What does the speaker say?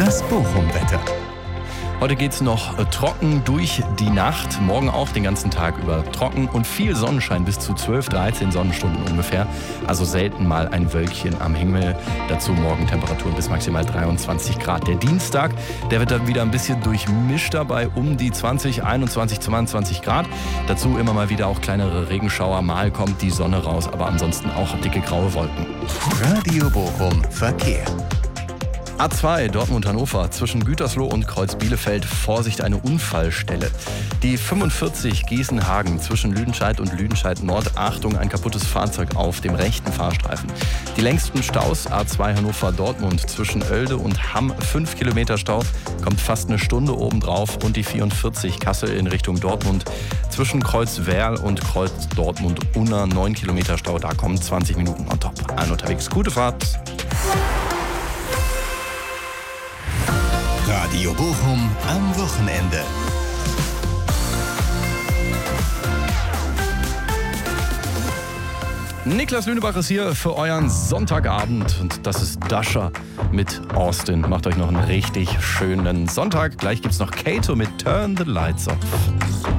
Das Bochum-Wetter. Heute geht es noch trocken durch die Nacht, morgen auch den ganzen Tag über trocken und viel Sonnenschein, bis zu 12, 13 Sonnenstunden ungefähr. Also selten mal ein Wölkchen am Himmel. Dazu morgen Temperaturen bis maximal 23 Grad. Der Dienstag, der wird dann wieder ein bisschen durchmischt dabei, um die 20, 21, 22 Grad. Dazu immer mal wieder auch kleinere Regenschauer. Mal kommt die Sonne raus, aber ansonsten auch dicke graue Wolken. Radio Bochum Verkehr. A2 Dortmund-Hannover zwischen Gütersloh und Kreuz Bielefeld. Vorsicht, eine Unfallstelle. Die 45 Gießen-Hagen zwischen Lüdenscheid und Lüdenscheid-Nord. Achtung, ein kaputtes Fahrzeug auf dem rechten Fahrstreifen. Die längsten Staus A2 Hannover-Dortmund zwischen Oelde und Hamm. 5 Kilometer Stau, kommt fast eine Stunde obendrauf. Und die 44 Kassel in Richtung Dortmund zwischen Kreuz Werl und Kreuz Dortmund-Unna. 9 Kilometer Stau, da kommen 20 Minuten on top. Allen unterwegs, gute Fahrt. Radio Bochum am Wochenende. Niklas Lünebach ist hier für euren Sonntagabend und das ist Dasher mit Austin. Macht euch noch einen richtig schönen Sonntag. Gleich gibt's noch Kato mit Turn the Lights Off.